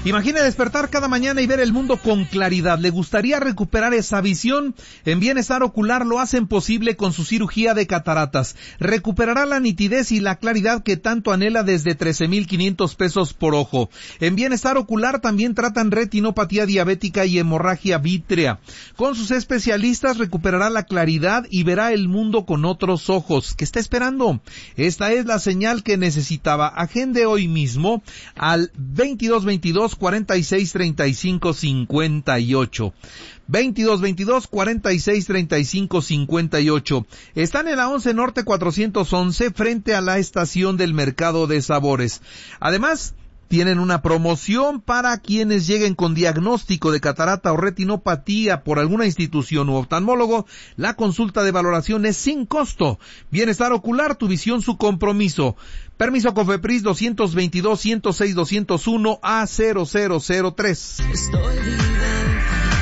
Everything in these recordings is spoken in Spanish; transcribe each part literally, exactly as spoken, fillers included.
Imagine despertar cada mañana y ver el mundo con claridad. ¿Le gustaría recuperar esa visión? En Bienestar Ocular lo hacen posible con su cirugía de cataratas. Recuperará la nitidez y la claridad que tanto anhela desde trece mil quinientos pesos por ojo. En Bienestar Ocular también tratan retinopatía diabética y hemorragia vítrea. Con sus especialistas recuperará la claridad y verá el mundo con otros ojos. ¿Qué está esperando? Esta es la señal que necesitaba. Agende hoy mismo al veintidós veintidós cuarenta y seis treinta y cinco cincuenta y ocho. veintidós veintidós cuarenta y seis treinta y cinco cincuenta y ocho. Están en la once Norte cuatrocientos once frente a la estación del Mercado de Sabores. Además, tienen una promoción para quienes lleguen con diagnóstico de catarata o retinopatía por alguna institución u oftalmólogo. La consulta de valoración es sin costo. Bienestar Ocular, tu visión, su compromiso. Permiso COFEPRIS doscientos veintidós, ciento seis, doscientos uno A cero cero cero tres. Estoy viviendo,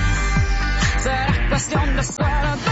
será cuestión de suerte.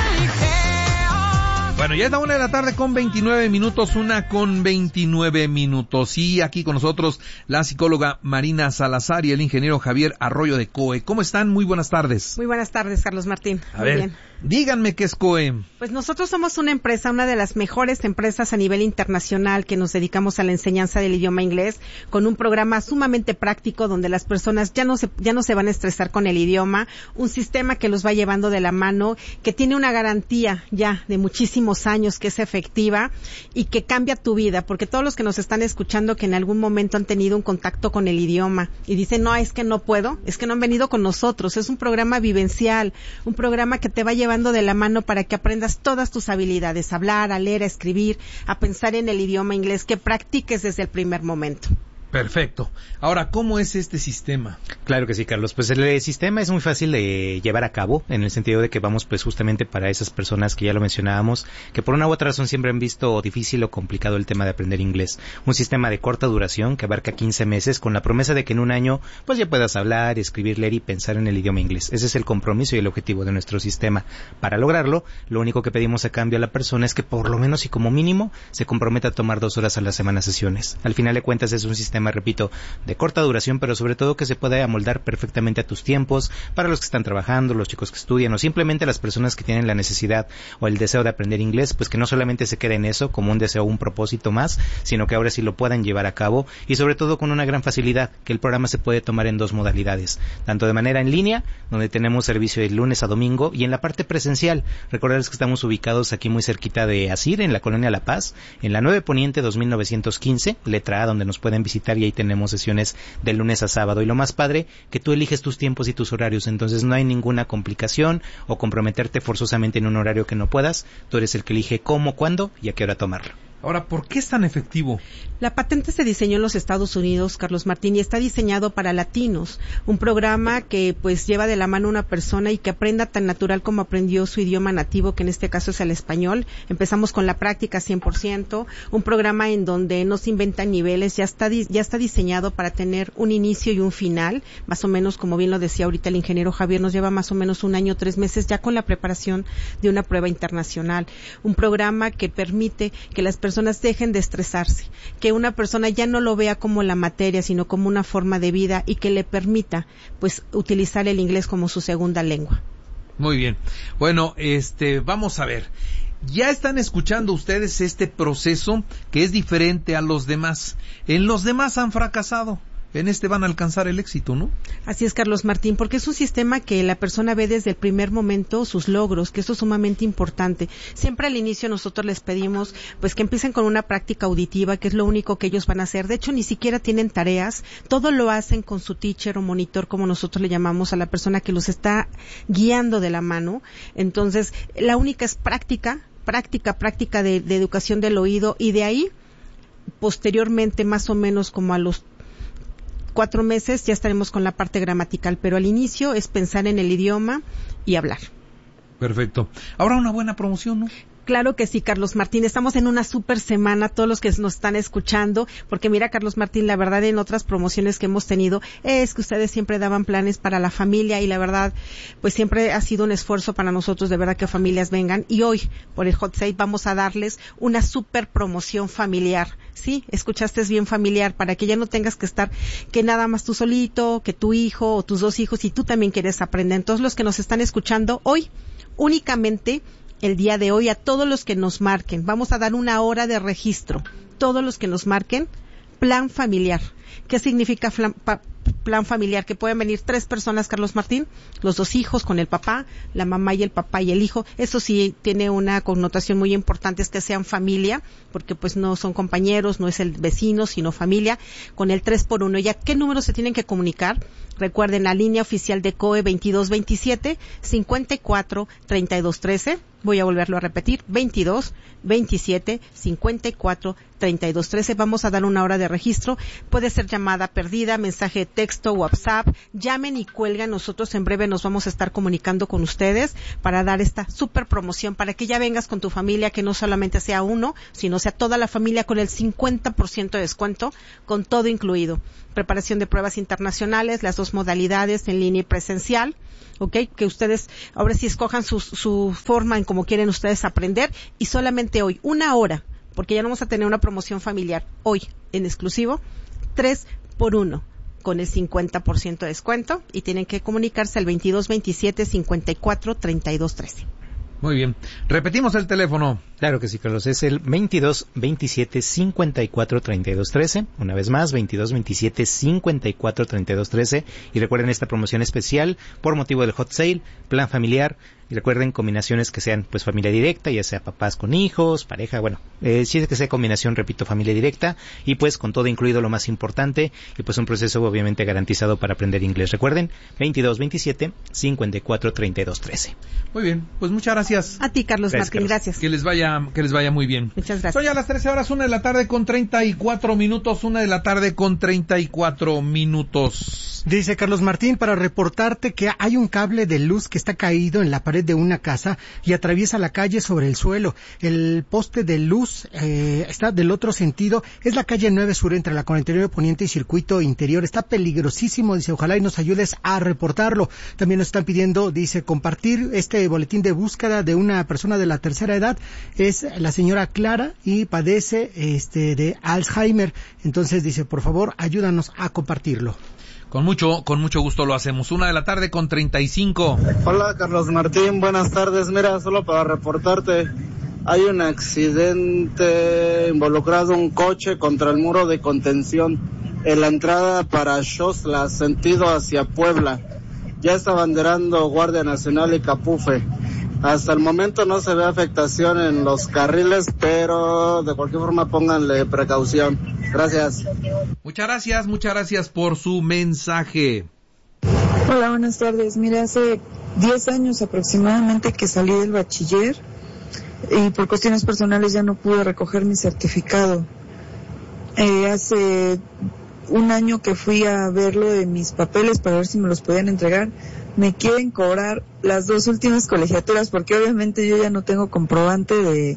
Bueno, ya es la una de la tarde con veintinueve minutos, una con veintinueve minutos. Y aquí con nosotros la psicóloga Marina Salazar y el ingeniero Javier Arroyo de C O E. ¿Cómo están? Muy buenas tardes. Muy buenas tardes, Carlos Martín. A Muy ver, bien. Díganme qué es C O E. Pues nosotros somos una empresa, una de las mejores empresas a nivel internacional que nos dedicamos a la enseñanza del idioma inglés, con un programa sumamente práctico donde las personas ya no se, ya no se van a estresar con el idioma, un sistema que los va llevando de la mano, que tiene una garantía ya de muchísimos años, que es efectiva y que cambia tu vida, porque todos los que nos están escuchando que en algún momento han tenido un contacto con el idioma y dicen, no, es que no puedo, es que no han venido con nosotros, es un programa vivencial, un programa que te va llevando de la mano para que aprendas todas tus habilidades, a hablar, a leer, a escribir, a pensar en el idioma inglés, que practiques desde el primer momento. Perfecto. Ahora, ¿cómo es este sistema? Claro que sí, Carlos. Pues el sistema es muy fácil de llevar a cabo, en el sentido de que vamos pues justamente para esas personas que ya lo mencionábamos, que por una u otra razón siempre han visto difícil o complicado el tema de aprender inglés. Un sistema de corta duración que abarca quince meses, con la promesa de que en un año pues ya puedas hablar, escribir, leer y pensar en el idioma inglés. Ese es el compromiso y el objetivo de nuestro sistema. Para lograrlo, lo único que pedimos a cambio a la persona es que por lo menos y como mínimo se comprometa a tomar dos horas a la semana sesiones. Al final de cuentas es un sistema, repito, de corta duración, pero sobre todo que se puede amoldar perfectamente a tus tiempos, para los que están trabajando, los chicos que estudian o simplemente las personas que tienen la necesidad o el deseo de aprender inglés, pues que no solamente se quede en eso como un deseo o un propósito más, sino que ahora sí lo puedan llevar a cabo y sobre todo con una gran facilidad, que el programa se puede tomar en dos modalidades, tanto de manera en línea, donde tenemos servicio de lunes a domingo, y en la parte presencial. Recordarles que estamos ubicados aquí muy cerquita de Asir, en la colonia La Paz, en la nueve Poniente dos mil novecientos quince, letra A, donde nos pueden visitar, y ahí tenemos sesiones de lunes a sábado. Y lo más padre, que tú eliges tus tiempos y tus horarios, entonces no hay ninguna complicación o comprometerte forzosamente en un horario que no puedas. Tú eres el que elige cómo, cuándo y a qué hora tomarlo. Ahora, ¿por qué es tan efectivo? La patente se diseñó en los Estados Unidos, Carlos Martín, y está diseñado para latinos. Un programa que pues lleva de la mano a una persona y que aprenda tan natural como aprendió su idioma nativo, que en este caso es el español. Empezamos con la práctica cien por ciento. Un programa en donde no se inventan niveles, ya está, ya está diseñado para tener un inicio y un final. Más o menos, como bien lo decía ahorita el ingeniero Javier, nos lleva más o menos un año, tres meses ya con la preparación de una prueba internacional. Un programa que permite que las personas personas dejen de estresarse, que una persona ya no lo vea como la materia, sino como una forma de vida y que le permita, pues, utilizar el inglés como su segunda lengua. Muy bien. Bueno, este, vamos a ver. Ya están escuchando ustedes este proceso que es diferente a los demás. En los demás han fracasado. En este van a alcanzar el éxito, ¿no? Así es, Carlos Martín, porque es un sistema que la persona ve desde el primer momento sus logros, que eso es sumamente importante. Siempre al inicio nosotros les pedimos pues que empiecen con una práctica auditiva, que es lo único que ellos van a hacer. De hecho, ni siquiera tienen tareas, todo lo hacen con su teacher o monitor, como nosotros le llamamos a la persona que los está guiando de la mano. Entonces, la única es práctica, práctica, práctica de, de educación del oído, y de ahí, posteriormente, más o menos como a los cuatro meses ya estaremos con la parte gramatical, pero al inicio es pensar en el idioma y hablar. Perfecto. Ahora una buena promoción, ¿no? Claro que sí, Carlos Martín. Estamos en una super semana, todos los que nos están escuchando, porque mira, Carlos Martín, la verdad en otras promociones que hemos tenido es que ustedes siempre daban planes para la familia y la verdad, pues siempre ha sido un esfuerzo para nosotros de verdad que familias vengan, y hoy por el Hot Sale vamos a darles una super promoción familiar, Sí, escuchaste bien, familiar, para que ya no tengas que estar que nada más tú solito, que tu hijo o tus dos hijos y tú también quieres aprender. Entonces, los que nos están escuchando hoy, únicamente el día de hoy, a todos los que nos marquen, vamos a dar una hora de registro. Todos los que nos marquen, plan familiar. ¿Qué significa plan, pa, plan familiar? Que pueden venir tres personas, Carlos Martín, los dos hijos con el papá, la mamá y el papá y el hijo. Eso sí tiene una connotación muy importante, es que sean familia, porque pues no son compañeros, no es el vecino, sino familia, con el tres por uno. ¿Ya qué número se tienen que comunicar? Recuerden, la línea oficial de C O E veintidós veintisiete, cincuenta y cuatro, treinta y dos trece. Voy a volverlo a repetir, veintidós veintisiete, cincuenta y cuatro, treinta y dos trece. Vamos a dar una hora de registro. Puede ser llamada perdida, mensaje de texto, WhatsApp. Llamen y cuelgan. Nosotros en breve nos vamos a estar comunicando con ustedes para dar esta super promoción, para que ya vengas con tu familia, que no solamente sea uno, sino sea toda la familia con el cincuenta por ciento de descuento, con todo incluido. Preparación de pruebas internacionales, las dos modalidades, en línea y presencial. ¿Ok? Que ustedes ahora sí escojan su, su forma en cómo quieren ustedes aprender, y solamente hoy, una hora, porque ya no vamos a tener una promoción familiar, hoy en exclusivo, tres por uno, con el cincuenta por ciento de descuento, y tienen que comunicarse al veintidós veintisiete, cincuenta y cuatro, treinta y dos trece. Muy bien. Repetimos el teléfono. Claro que sí, Carlos. Es el veintidós veintisiete, cincuenta y cuatro, treinta y dos trece. Una vez más, veintidós veintisiete, cincuenta y cuatro, treinta y dos trece. Y recuerden esta promoción especial por motivo del hot sale, plan familiar. Y recuerden combinaciones que sean pues familia directa, ya sea papás con hijos, pareja, bueno, eh, si es que sea combinación, repito, familia directa, y pues con todo incluido lo más importante, y pues un proceso obviamente garantizado para aprender inglés. Recuerden, veintidós veintisiete, cincuenta y cuatro, treinta y dos trece. Muy bien, pues muchas gracias. A ti, Carlos Gracias, Martín, Carlos. gracias. Que les vaya, que les vaya muy bien. Muchas gracias. Son ya las trece horas, una de la tarde con treinta y cuatro minutos, una de la tarde con treinta y cuatro minutos. Dice Carlos Martín, para reportarte que hay un cable de luz que está caído en la pared de una casa y atraviesa la calle sobre el suelo. El poste de luz eh, está del otro sentido. Es la calle nueve Sur entre la cuarenta y nueve Poniente y Circuito Interior. Está peligrosísimo, dice, ojalá y nos ayudes a reportarlo. También nos están pidiendo, dice, compartir este boletín de búsqueda de una persona de la tercera edad. Es la señora Clara y padece este de Alzheimer. Entonces dice, por favor, ayúdanos a compartirlo. Con mucho, con mucho gusto lo hacemos. Una de la tarde con treinta y cinco. Hola, Carlos Martín, buenas tardes. Mira, solo para reportarte, hay un accidente involucrado un coche contra el muro de contención en la entrada para Xosla, sentido hacia Puebla. Ya está banderando Guardia Nacional y Capufe. Hasta el momento no se ve afectación en los carriles, pero de cualquier forma pónganle precaución. Gracias. Muchas gracias, muchas gracias por su mensaje. Hola, buenas tardes. Mira, hace diez años aproximadamente que salí del bachiller y por cuestiones personales ya no pude recoger mi certificado. Eh, hace un año que fui a verlo de mis papeles para ver si me los podían entregar. Me quieren cobrar las dos últimas colegiaturas porque obviamente yo ya no tengo comprobante de,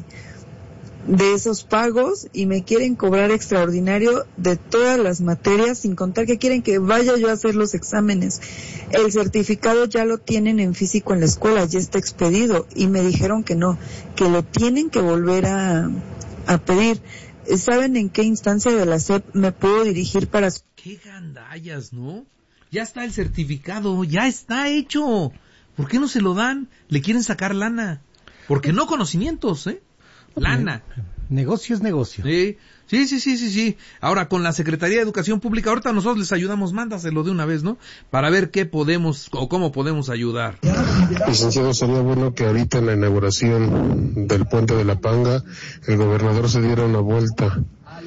de esos pagos y me quieren cobrar extraordinario de todas las materias, sin contar que quieren que vaya yo a hacer los exámenes. El certificado ya lo tienen en físico en la escuela, ya está expedido y me dijeron que no, que lo tienen que volver a, a pedir. ¿Saben en qué instancia de la S E P me puedo dirigir para...? Qué gandallas, ¿no? Ya está el certificado, ya está hecho. ¿Por qué no se lo dan? Le quieren sacar lana. Porque no conocimientos, ¿eh? Lana. Negocio es negocio. Sí, sí, sí, sí, sí, sí. Ahora, con la Secretaría de Educación Pública, ahorita nosotros les ayudamos, mándaselo de una vez, ¿no? Para ver qué podemos o cómo podemos ayudar. Licenciado, sería bueno que ahorita en la inauguración del Puente de la Panga, el gobernador se diera una vuelta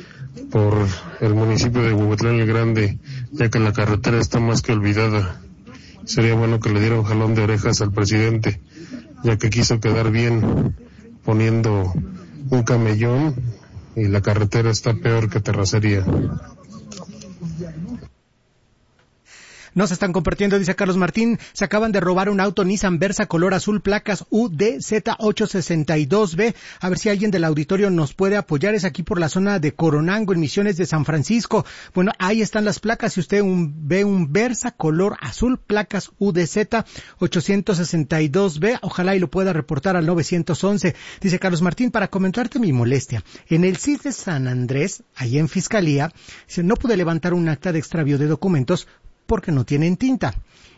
por el municipio de Huehuetlán el Grande, ya que la carretera está más que olvidada. Sería bueno que le diera un jalón de orejas al presidente, ya que quiso quedar bien poniendo un camellón y la carretera está peor que terracería. Nos están compartiendo, dice Carlos Martín, se acaban de robar un auto Nissan Versa color azul, placas U D Z ocho sesenta y dos B. A ver si alguien del auditorio nos puede apoyar. Es aquí por la zona de Coronango, en Misiones de San Francisco. Bueno, ahí están las placas. Si usted un, ve un Versa color azul, placas U D Z ochocientos sesenta y dos B, ojalá y lo pueda reportar al nueve once. Dice Carlos Martín, para comentarte mi molestia, en el C I S de San Andrés, ahí en Fiscalía, no pude levantar un acta de extravío de documentos porque no tienen tinta.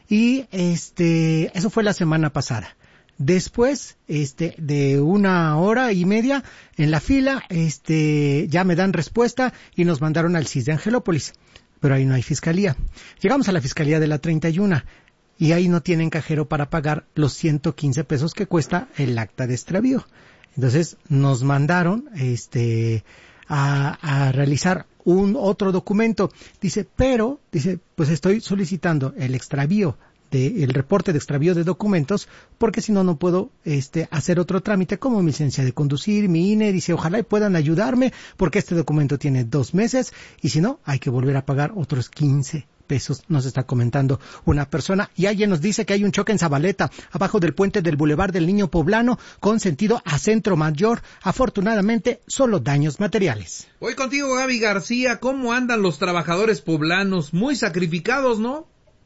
Y este, eso fue la semana pasada. Después, este, de una hora y media en la fila, este, ya me dan respuesta y nos mandaron al C I S de Angelópolis. Pero ahí no hay fiscalía. Llegamos a la fiscalía de la treinta y uno y ahí no tienen cajero para pagar los ciento quince pesos que cuesta el acta de extravío. Entonces nos mandaron, este, a, a realizar un otro documento. Dice, pero, dice, pues estoy solicitando el extravío de, el reporte de extravío de documentos, porque si no, no puedo, este, hacer otro trámite como mi licencia de conducir, mi I N E. Dice, ojalá y puedan ayudarme, porque este documento tiene dos meses, y si no, hay que volver a pagar otros quince pesos, nos está comentando una persona. Y alguien nos dice que hay un choque en Zabaleta, abajo del puente del Boulevard del Niño Poblano, con sentido a Centro Mayor. Afortunadamente, solo daños materiales. Voy contigo, Gaby García. ¿Cómo andan los trabajadores poblanos? Muy sacrificados, ¿no?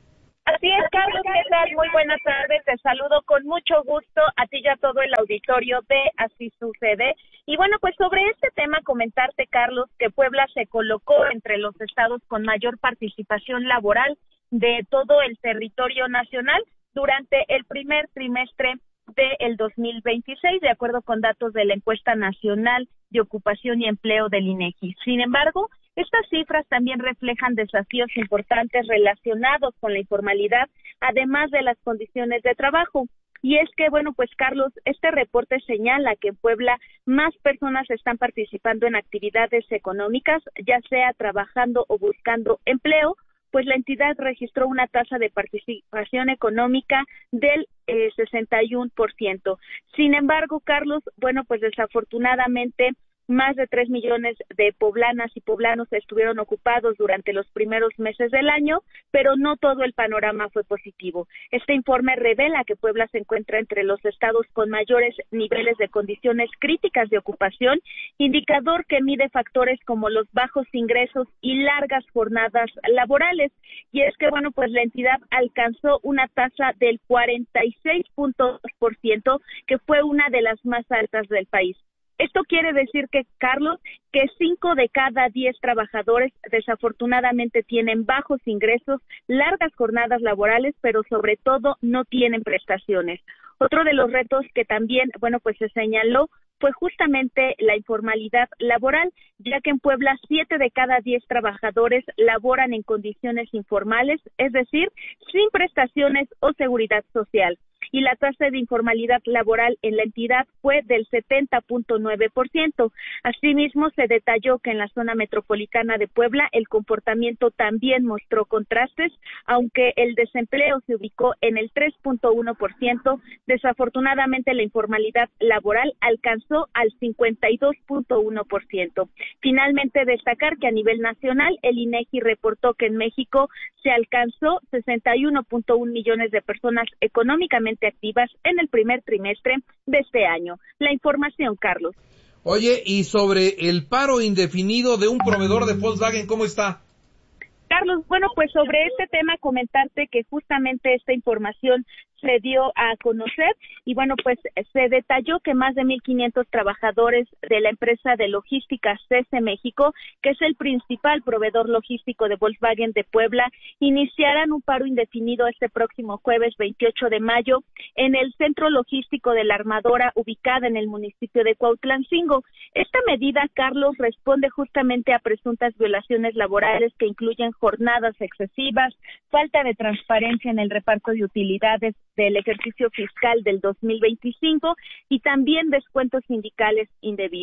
Así es, Carlos, ¿qué tal? Muy buenas tardes, te saludo con mucho gusto a ti y a todo el auditorio de Así Sucede. Y bueno, pues sobre este tema comentarte, Carlos, que Puebla se colocó entre los estados con mayor participación laboral de todo el territorio nacional durante el primer trimestre del dos mil veintiséis, de acuerdo con datos de la Encuesta Nacional de Ocupación y Empleo del INEGI. Sin embargo, estas cifras también reflejan desafíos importantes relacionados con la informalidad, además de las condiciones de trabajo. Y es que, bueno, pues Carlos, este reporte señala que en Puebla más personas están participando en actividades económicas, ya sea trabajando o buscando empleo, pues la entidad registró una tasa de participación económica del eh, sesenta y uno por ciento. Sin embargo, Carlos, bueno, pues desafortunadamente más de tres millones de poblanas y poblanos estuvieron ocupados durante los primeros meses del año, pero no todo el panorama fue positivo. Este informe revela que Puebla se encuentra entre los estados con mayores niveles de condiciones críticas de ocupación, indicador que mide factores como los bajos ingresos y largas jornadas laborales. Y es que, bueno, pues la entidad alcanzó una tasa del cuarenta y seis punto dos por ciento, que fue una de las más altas del país. Esto quiere decir que, Carlos, que cinco de cada diez trabajadores desafortunadamente tienen bajos ingresos, largas jornadas laborales, pero sobre todo no tienen prestaciones. Otro de los retos que también, bueno, pues se señaló fue justamente la informalidad laboral, ya que en Puebla siete de cada diez trabajadores laboran en condiciones informales, es decir, sin prestaciones o seguridad social. Y la tasa de informalidad laboral en la entidad fue del setenta punto nueve por ciento. Asimismo, se detalló que en la zona metropolitana de Puebla el comportamiento también mostró contrastes, aunque el desempleo se ubicó en el tres punto uno por ciento. Desafortunadamente, la informalidad laboral alcanzó al cincuenta y dos punto uno por ciento. Finalmente, destacar que a nivel nacional el INEGI reportó que en México se alcanzó sesenta y uno punto uno millones de personas económicamente activas en el primer trimestre de este año. La información, Carlos. Oye, y sobre el paro indefinido de un proveedor de Volkswagen, ¿cómo está? Carlos, bueno, pues sobre este tema comentarte que justamente esta información se dio a conocer y bueno, pues se detalló que más de mil quinientos trabajadores de la empresa de logística C E S E México, que es el principal proveedor logístico de Volkswagen de Puebla, iniciarán un paro indefinido este próximo jueves veintiocho de mayo en el centro logístico de la armadora ubicada en el municipio de Cuautlancingo. Esta medida, Carlos, responde justamente a presuntas violaciones laborales que incluyen jornadas excesivas, falta de transparencia en el reparto de utilidades del ejercicio fiscal del dos mil veinticinco y también descuentos sindicales indebidos.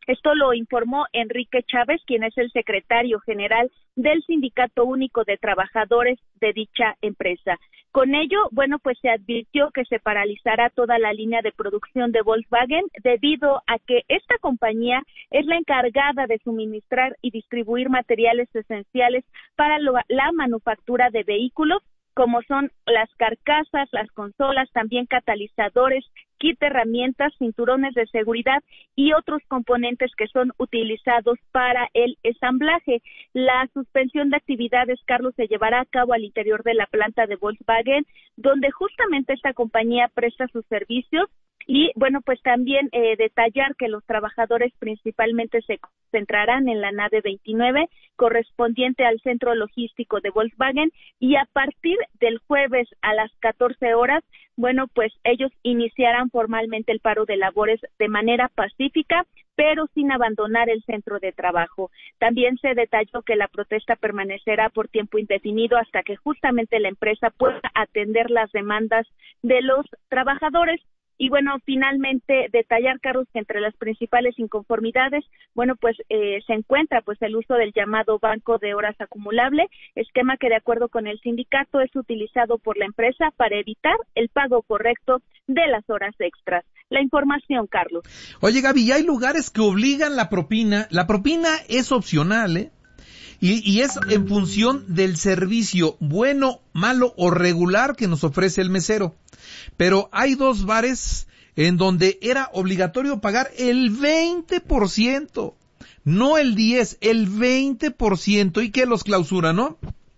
Esto lo informó Enrique Chávez, quien es el secretario general del Sindicato Único de Trabajadores de dicha empresa. Con ello, bueno, pues se advirtió que se paralizará toda la línea de producción de Volkswagen debido a que esta compañía es la encargada de suministrar y distribuir materiales esenciales para lo, la manufactura de vehículos, como son las carcasas, las consolas, también catalizadores, kit herramientas, cinturones de seguridad y otros componentes que son utilizados para el ensamblaje. La suspensión de actividades, Carlos, se llevará a cabo al interior de la planta de Volkswagen, donde justamente esta compañía presta sus servicios. Y bueno, pues también eh, detallar que los trabajadores principalmente se concentrarán en la nave veintinueve, correspondiente al centro logístico de Volkswagen, y a partir del jueves a las catorce horas, bueno, pues ellos iniciarán formalmente el paro de labores de manera pacífica, pero sin abandonar el centro de trabajo. También se detalló que la protesta permanecerá por tiempo indefinido hasta que justamente la empresa pueda atender las demandas de los trabajadores. Y bueno, finalmente detallar, Carlos, que entre las principales inconformidades, bueno, pues eh, se encuentra pues el uso del llamado banco de horas acumulable, esquema que de acuerdo con el sindicato es utilizado por la empresa para evitar el pago correcto de las horas extras. La información, Carlos. Oye, Gaby, ¿y hay lugares que obligan la propina? La propina es opcional, ¿eh? Y, y es en función del servicio bueno, malo o regular que nos ofrece el mesero. Pero hay dos bares en donde era obligatorio pagar el veinte por ciento, no el diez, el veinte por ciento, y que los clausura, ¿no?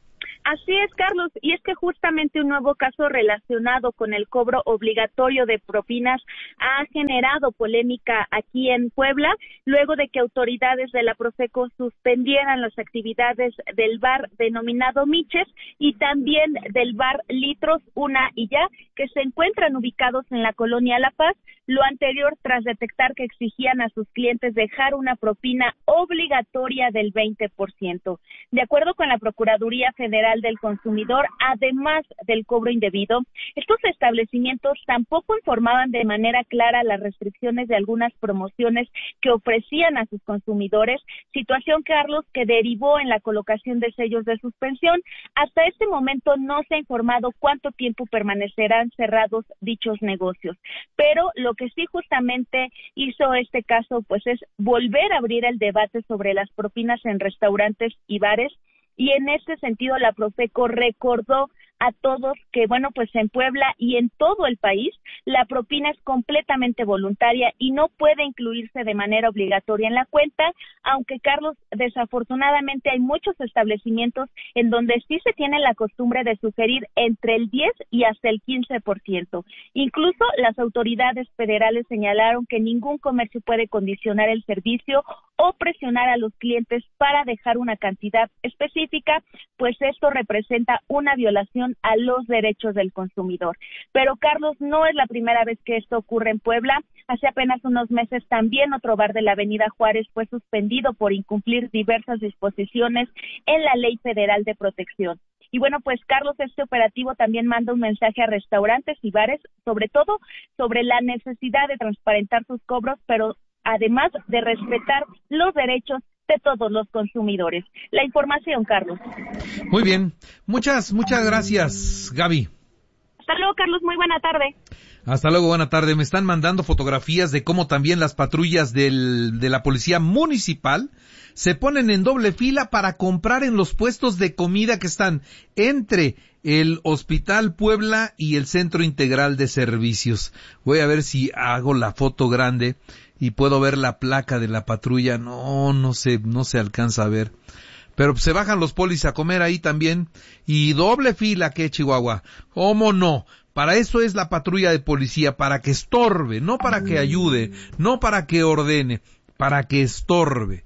Así es, Carlos, y es que justamente un nuevo caso relacionado con el cobro obligatorio de propinas ha generado polémica aquí en Puebla, luego de que autoridades de la Profeco suspendieran las actividades del bar denominado Miches y también del bar Litros Una y Ya, que se encuentran ubicados en la colonia La Paz, lo anterior tras detectar que exigían a sus clientes dejar una propina obligatoria del veinte por ciento. De acuerdo con la Procuraduría Federal del Consumidor, además del cobro indebido, estos establecimientos tampoco informaban de manera clara las restricciones de algunas promociones que ofrecían a sus consumidores, situación, Carlos, que derivó en la colocación de sellos de suspensión. Hasta este momento no se ha informado cuánto tiempo permanecerán cerrados dichos negocios, pero lo que sí justamente hizo este caso pues es volver a abrir el debate sobre las propinas en restaurantes y bares. Y en este sentido la Profeco recordó a todos que, bueno, pues en Puebla y en todo el país la propina es completamente voluntaria y no puede incluirse de manera obligatoria en la cuenta, aunque, Carlos, desafortunadamente hay muchos establecimientos en donde sí se tiene la costumbre de sugerir entre el diez y hasta el quince por ciento. Incluso las autoridades federales señalaron que ningún comercio puede condicionar el servicio o presionar a los clientes para dejar una cantidad específica, pues esto representa una violación a los derechos del consumidor. Pero, Carlos, no es la primera vez que esto ocurre en Puebla. Hace apenas unos meses también otro bar de la Avenida Juárez fue suspendido por incumplir diversas disposiciones en la Ley Federal de Protección. Y bueno, pues, Carlos, este operativo también manda un mensaje a restaurantes y bares, sobre todo sobre la necesidad de transparentar sus cobros, pero además de respetar los derechos de todos los consumidores. La información, Carlos. Muy bien. Muchas, muchas gracias, Gaby. Hasta luego, Carlos. Muy buena tarde. Hasta luego, buena tarde. Me están mandando fotografías de cómo también las patrullas del, de la policía municipal se ponen en doble fila para comprar en los puestos de comida que están entre el Hospital Puebla y el Centro Integral de Servicios. Voy a ver si hago la foto grande y puedo ver la placa de la patrulla. No, no se, no se alcanza a ver. Pero se bajan los polis a comer ahí también. Y doble fila, ¿qué, Chihuahua? ¿Cómo no? Para eso es la patrulla de policía, para que estorbe, no para que ayude, no para que ordene, para que estorbe.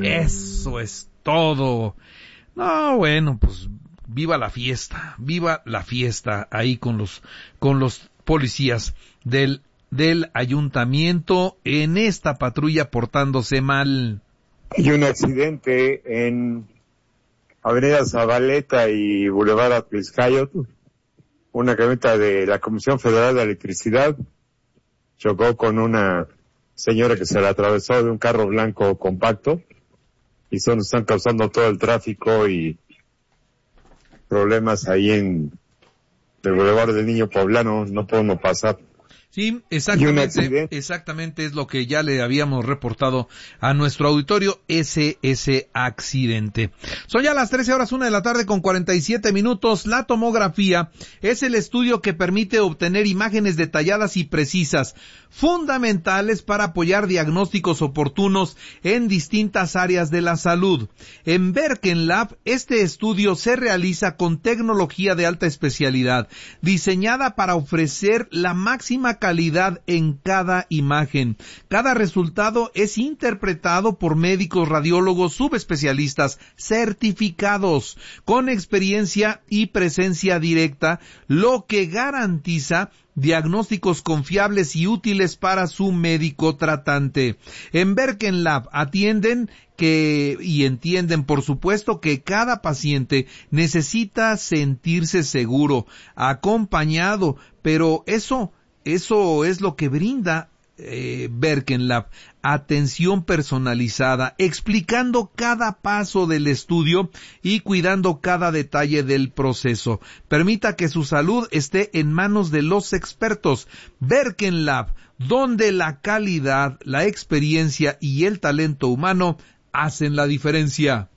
Eso es todo. No, bueno, pues viva la fiesta, viva la fiesta ahí con los, con los policías del del ayuntamiento en esta patrulla portándose mal. Hay un accidente en Avenida Zabaleta y Boulevard Atliscayotl. Una camioneta de la Comisión Federal de Electricidad chocó con una señora que se le atravesó de un carro blanco compacto y son, están causando todo el tráfico y problemas ahí en el Boulevard del Niño Poblano, no podemos pasar. Sí, exactamente, exactamente es lo que ya le habíamos reportado a nuestro auditorio, ese, ese accidente. Son ya las trece horas, una de la tarde con cuarenta y siete minutos. La tomografía es el estudio que permite obtener imágenes detalladas y precisas, fundamentales para apoyar diagnósticos oportunos en distintas áreas de la salud. En Berken Lab, este estudio se realiza con tecnología de alta especialidad, diseñada para ofrecer la máxima calidad en cada imagen. Cada resultado es interpretado por médicos radiólogos subespecialistas certificados, con experiencia y presencia directa, lo que garantiza diagnósticos confiables y útiles para su médico tratante. En Berken Lab atienden que y entienden, por supuesto, que cada paciente necesita sentirse seguro, acompañado, pero eso Eso es lo que brinda eh, Berken Lab, atención personalizada, explicando cada paso del estudio y cuidando cada detalle del proceso. Permita que su salud esté en manos de los expertos. Berken Lab, donde la calidad, la experiencia y el talento humano hacen la diferencia.